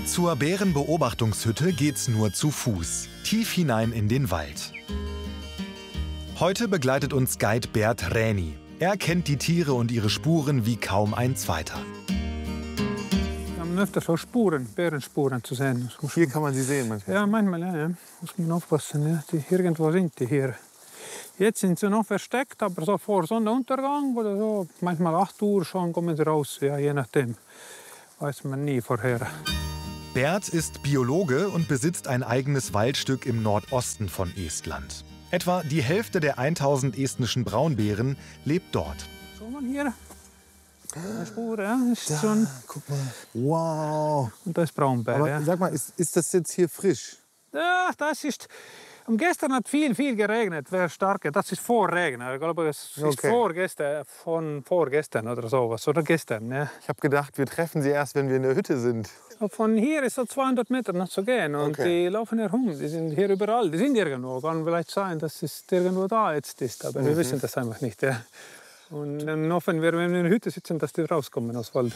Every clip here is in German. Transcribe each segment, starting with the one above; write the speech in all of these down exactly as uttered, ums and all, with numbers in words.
Zur Bärenbeobachtungshütte geht's nur zu Fuß, tief hinein in den Wald. Heute begleitet uns Guide Bert Räni. Er kennt die Tiere und ihre Spuren wie kaum ein zweiter. Wir haben öfter so Spuren, Bärenspuren zu sehen. Hier kann man sie sehen manchmal? Ja, manchmal, ja, ja. Muss man aufpassen. Ja. Die, irgendwo sind die hier. Jetzt sind sie noch versteckt, aber so vor Sonnenuntergang oder so, manchmal acht Uhr schon kommen sie raus, ja, je nachdem. Weiß man nie vorher. Bert ist Biologe und besitzt ein eigenes Waldstück im Nordosten von Estland. Etwa die Hälfte der tausend estnischen Braunbären lebt dort. So, mal hier. Eine Spur, ja. Ist Da, so ein, guck mal. Wow. und das ist Braunbär. Aber Ja. sag mal, ist, ist das jetzt hier frisch? Ja, das ist. Und gestern hat viel, viel geregnet, sehr stark. Das ist Vorregen. Ich glaube, es ist Okay. vorgestern, von vorgestern oder sowas. Oder gestern, ja. Ich habe gedacht, wir treffen sie erst, wenn wir in der Hütte sind. Von hier ist so zweihundert Meter noch zu gehen. Und Okay. die laufen herum. Die sind hier überall. Die sind irgendwo. Kann vielleicht sein, dass es irgendwo da jetzt ist. Aber wir wissen das einfach nicht. Ja. Und dann hoffen wir, wenn wir in der Hütte sitzen, dass die rauskommen aus dem Wald.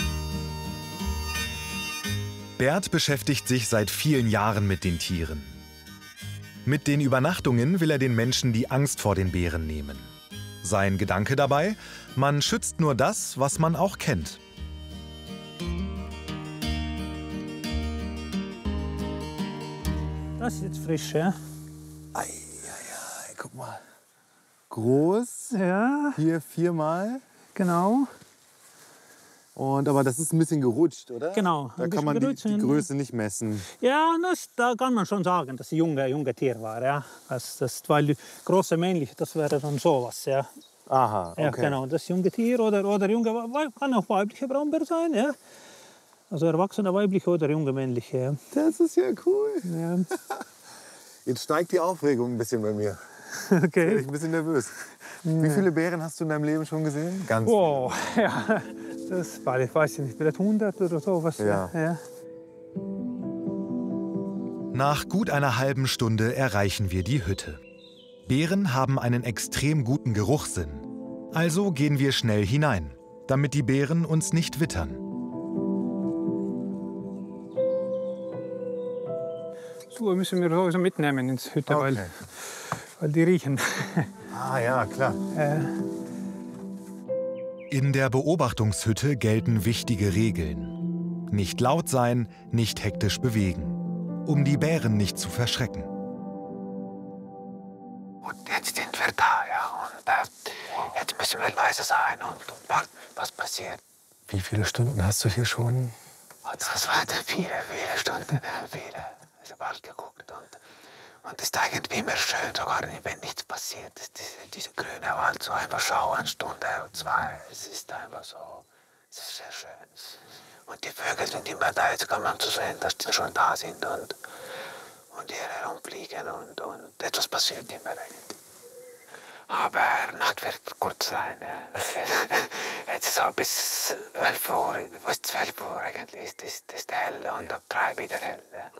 Bert beschäftigt sich seit vielen Jahren mit den Tieren. Mit den Übernachtungen will er den Menschen die Angst vor den Bären nehmen. Sein Gedanke dabei: Man schützt nur das, was man auch kennt. Das ist jetzt frisch, ja? Ei, ei, ei, guck mal. Groß, Ja, hier viermal. genau. Und, aber das ist ein bisschen gerutscht, oder? Genau, Da ein kann man die, bisschen die gerutscht. Größe nicht messen. Ja, das, da kann man schon sagen, dass es ein junge, junge Tier war. Ja. Das, das, weil die große männliche, das wäre dann sowas. Ja. Aha, okay. Ja, genau, das junge Tier oder, oder junge, kann auch weibliche Braunbär sein. Ja. Also erwachsene weibliche oder junge männliche. Ja. Das ist ja cool. Ja. Jetzt steigt die Aufregung ein bisschen bei mir. Ich Okay. bin ein bisschen nervös. Wie viele Bären hast du in deinem Leben schon gesehen? Ganz Wow, ja, das war, ich weiß nicht, vielleicht hundert oder sowas. Ja. Ja. Nach gut einer halben Stunde erreichen wir die Hütte. Bären haben einen extrem guten Geruchssinn. Also gehen wir schnell hinein, damit die Bären uns nicht wittern. So müssen wir sowieso mitnehmen ins Hütte, Okay. weil, weil die riechen. Ah ja, klar. Äh, In der Beobachtungshütte gelten wichtige Regeln. Nicht laut sein, nicht hektisch bewegen, um die Bären nicht zu verschrecken. Und jetzt sind wir da, ja. Und äh, jetzt müssen wir leise sein und, und warten, was passiert. Wie viele Stunden hast du hier schon? Und das waren viele, viele Stunden, äh, viele. Ich habe Wald geguckt und, und es ist irgendwie immer schön, sogar wenn nichts passiert. Diese, diese grüne Wald, so einfach schauen, eine Stunde oder zwei. Es ist einfach so, es ist sehr schön. Und die Vögel sind immer da, jetzt kann man zu sehen, dass die schon da sind und, und hier herumfliegen und, und etwas passiert immer eigentlich. Aber Nacht wird kurz sein. Ja. Jetzt ist so bis elf Uhr, bis zwölf Uhr eigentlich ist, ist, ist hell und ab drei wieder hell. Ja.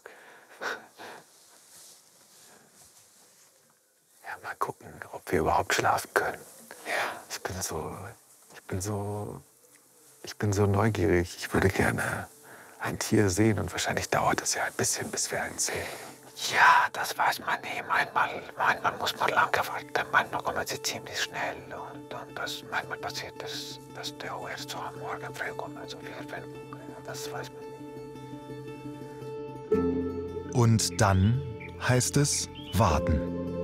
Ja, mal gucken, ob wir überhaupt schlafen können. Ja. Ich bin so, ich bin so, ich bin so neugierig. Ich würde gerne ein Tier sehen und wahrscheinlich dauert es ja ein bisschen, bis wir eins sehen. Ja, das weiß man nie. Manchmal, manchmal muss man lange warten, manchmal kommen sie ziemlich schnell. Und, und das, manchmal passiert das, dass der erst so am Morgen früh kommen, so vier, fünf Uhr. Das weiß man nie. Und dann heißt es warten.